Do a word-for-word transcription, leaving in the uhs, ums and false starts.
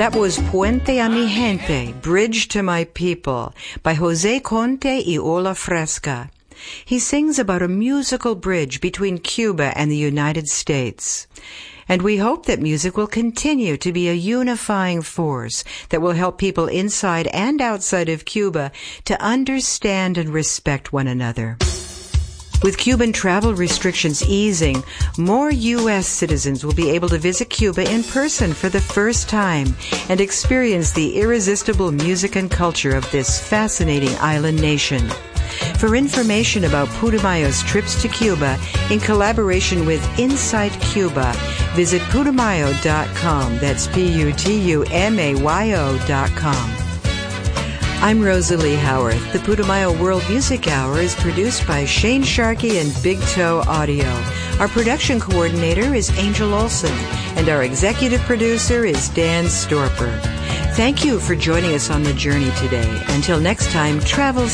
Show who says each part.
Speaker 1: That was Puente a mi gente, Bridge to My People, by Jose Conte y Ola Fresca. He sings about a musical bridge between Cuba and the United States. And we hope that music will continue to be a unifying force that will help people inside and outside of Cuba to understand and respect one another. With Cuban travel restrictions easing, more U S citizens will be able to visit Cuba in person for the first time and experience the irresistible music and culture of this fascinating island nation. For information about Putumayo's trips to Cuba in collaboration with Inside Cuba, visit putumayo dot com. That's P U T U M A Y O dot com. I'm Rosalie Howarth. The Putumayo World Music Hour is produced by Shane Sharkey and Big Toe Audio. Our production coordinator is Angel Olsen, and our executive producer is Dan Storper. Thank you for joining us on the journey today. Until next time, travel